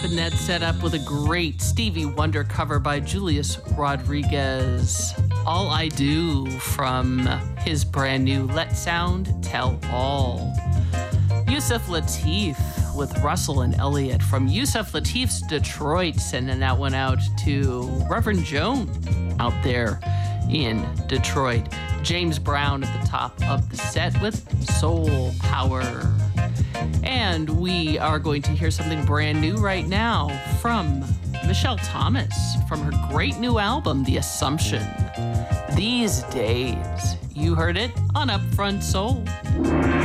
wrapping that set up with a great Stevie Wonder cover by Julius Rodriguez. All I Do from his brand new Let Sound Tell All. Yusef Lateef with Russell and Elliott from Yusef Lateef's Detroit, sending that one out to Reverend Joan out there in Detroit. James Brown at the top of the set with Soul Power. And we are going to hear something brand new right now from Michelle Thomas from her great new album, The Assumption. These Days. You heard it on Upfront Soul.